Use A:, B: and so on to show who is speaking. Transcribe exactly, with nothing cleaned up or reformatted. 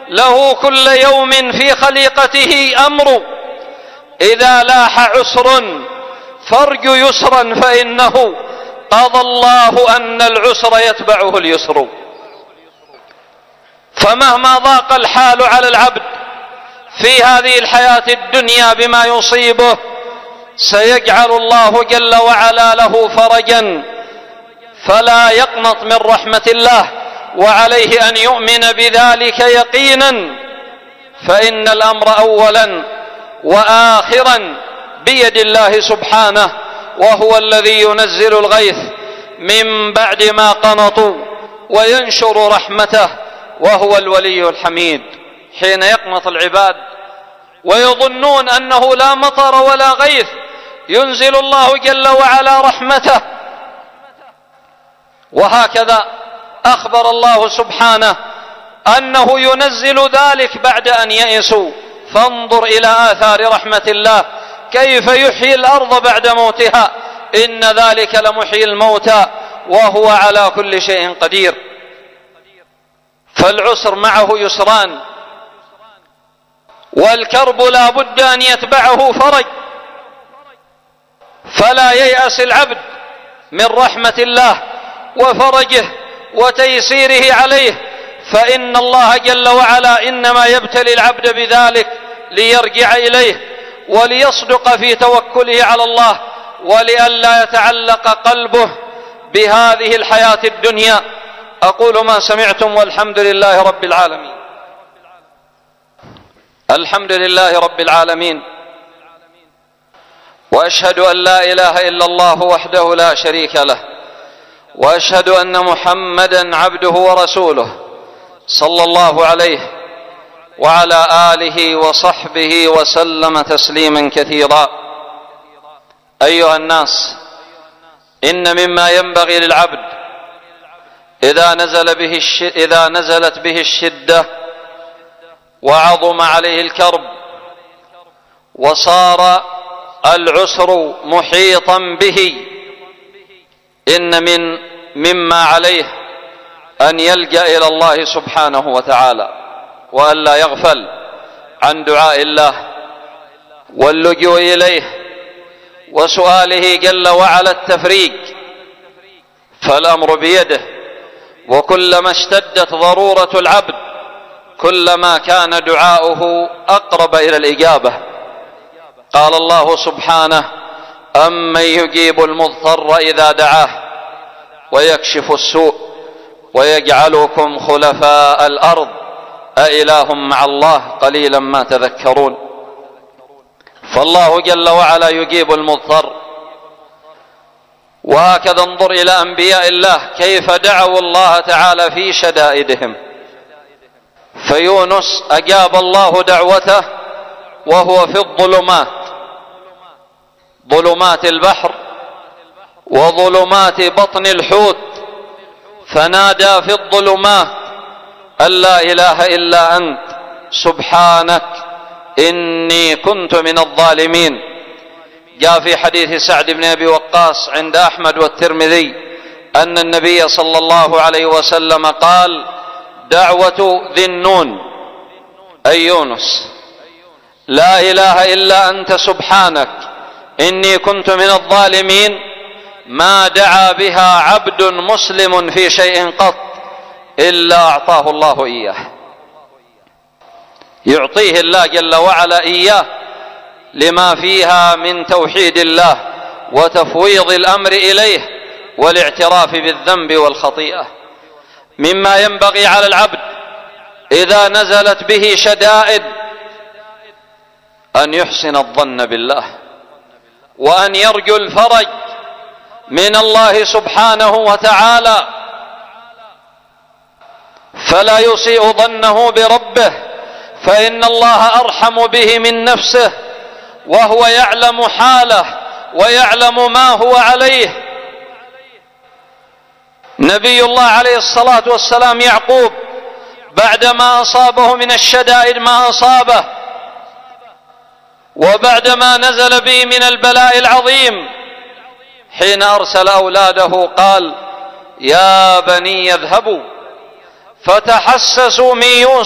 A: له كل يوم في خليقته أمر، إذا لاح عسر فارجو يسرا فإنه قضى الله أن العسر يتبعه اليسر. فمهما ضاق الحال على العبد في هذه الحياة الدنيا بما يصيبه، سيجعل الله جل وعلا له فرجا، فلا يقنط من رحمة الله، وعليه أن يؤمن بذلك يقينا، فإن الأمر أولا وآخرا بيد الله سبحانه، وهو الذي ينزل الغيث من بعد ما قنطوا وينشر رحمته، وهو الولي الحميد. حين يقنط العباد ويظنون أنه لا مطر ولا غيث، ينزل الله جل وعلا رحمته. وهكذا أخبر الله سبحانه أنه ينزل ذلك بعد أن يئسوا. فانظر إلى آثار رحمة الله، كيف يحيي الأرض بعد موتها، إن ذلك لمحيي الموتى وهو على كل شيء قدير. فالعسر معه يسران، والكرب لا بد أن يتبعه فرج، فلا ييأس العبد من رحمة الله وفرجه وتيسيره عليه، فإن الله جل وعلا إنما يبتلي العبد بذلك ليرجع إليه وليصدق في توكله على الله، ولئلا يتعلق قلبه بهذه الحياة الدنيا. أقول ما سمعتم، والحمد لله رب العالمين. الحمد لله رب العالمين، وأشهد أن لا إله إلا الله وحده لا شريك له، وأشهد أن محمدا عبده ورسوله صلى الله عليه وعلى آله وصحبه وسلم تسليما كثيرا. أيها الناس، إن مما ينبغي للعبد إذا نزل به الش... إذا نزلت به الشدة وعظم عليه الكرب وصار العسر محيطا به، إن من مما عليه أن يلجأ إلى الله سبحانه وتعالى، وأن لا يغفل عن دعاء الله واللجوء إليه وسؤاله جل وعلا التفريج، فالأمر بيده. وكلما اشتدت ضرورة العبد كلما كان دعاؤه أقرب إلى الإجابة. قال الله سبحانه: أمن يجيب المضطر إذا دعاه ويكشف السوء ويجعلكم خلفاء الأرض أإله مع الله قليلا ما تذكرون. فالله جل وعلا يجيب المضطر. وهكذا انظر إلى أنبياء الله كيف دعوا الله تعالى في شدائدهم. فيونس أجاب الله دعوته وهو في الظلمات، ظلمات البحر وظلمات بطن الحوت، فنادى في الظلمات أن لا إله إلا أنت سبحانك إني كنت من الظالمين. جاء في حديث سعد بن أبي وقاص عند أحمد والترمذي أن النبي صلى الله عليه وسلم قال: دعوة ذي النون أي يونس، لا إله إلا أنت سبحانك إني كنت من الظالمين، ما دعا بها عبد مسلم في شيء قط إلا أعطاه الله إياه. يعطيه الله جل وعلا إياه لما فيها من توحيد الله وتفويض الأمر إليه والاعتراف بالذنب والخطيئة. مما ينبغي على العبد إذا نزلت به شدائد أن يحسن الظن بالله، وأن يرجو الفرج من الله سبحانه وتعالى، فلا يسيء ظنه بربه، فإن الله أرحم به من نفسه، وهو يعلم حاله ويعلم ما هو عليه. نبي الله عليه الصلاة والسلام يعقوب بعدما أصابه من الشدائد ما أصابه، وبعدما نزل به من البلاء العظيم، حين أرسل أولاده قال: يا بني اذهبوا فتحسسوا من يوسف